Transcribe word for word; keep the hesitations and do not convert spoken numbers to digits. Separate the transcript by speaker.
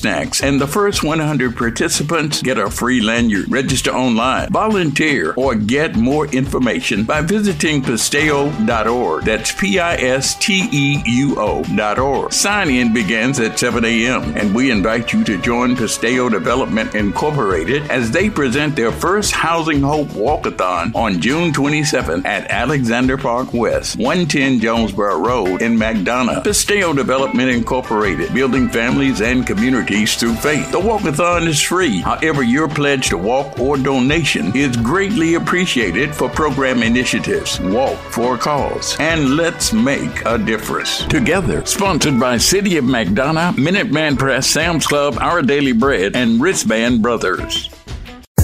Speaker 1: snacks, and the first one hundred participants get a free lanyard. Register online, volunteer, or get more information by visiting pisteo dot org. That's P I S T E U O dot org. Sign-in begins at seven a.m., and we invite you to join Pisteo Development Incorporated as they present their first Housing Hope Walkathon on June twenty-seventh at Alexander Park West, one ten Jonesboro Road in McDonough. Pisteo Development Incorporated, building families and communities through faith. The walkathon is free. However, your pledge to walk or donation is greatly appreciated for program initiatives. Walk for a cause, and let's make a difference together. Sponsored by City of McDonough, Minuteman Press, Sam's Club, Our Daily Bread, and Wristband Brothers.